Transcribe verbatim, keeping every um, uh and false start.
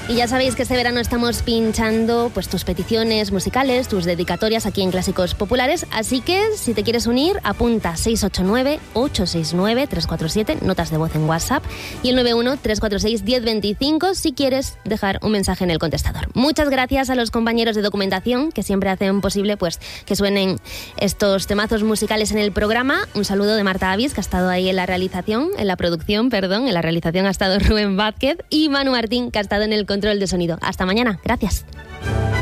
Y ya sabéis que este verano estamos pinchando pues tus peticiones musicales, tus dedicatorias aquí en Clásicos Populares, así que si te quieres unir, apunta seis ocho nueve, ocho seis nueve, tres cuatro siete, notas de voz en WhatsApp, y el nueve uno, tres cuatro seis, uno cero dos cinco si quieres dejar un mensaje en el contestador. Muchas gracias a los compañeros de documentación que siempre hacen posible pues que suenen estos temazos musicales en el programa. Un saludo de Marta Avis, que ha estado ahí en la realización, en la producción, perdón, en la realización ha estado Rubén Vázquez, y Manu Martín, que ha estado en el control de sonido. Hasta mañana. Gracias.